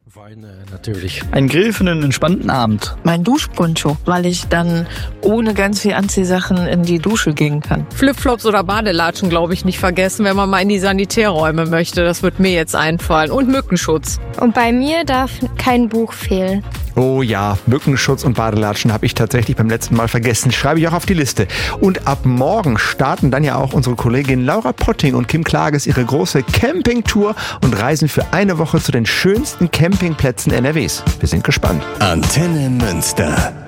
Weine natürlich. Ein Grill für einen entspannten Abend. Mein Duschponcho, weil ich dann ohne ganz viel Anziehsachen in die Dusche gehen kann. Flipflops oder Badelatschen, glaube ich, nicht vergessen, wenn man mal in die Sanitärräume möchte. Das wird mir jetzt einfallen. Und Mückenschutz. Und bei mir darf kein Buch fehlen. Oh ja, Mückenschutz und Badelatschen habe ich tatsächlich beim letzten Mal vergessen. Schreibe ich auch auf die Liste. Und ab morgen starten dann ja auch unsere Kollegin Laura Potting und Kim Klages ihre große Campingtour und reisen für eine Woche zu den schönsten Campingplätzen NRWs. Wir sind gespannt. Antenne Münster.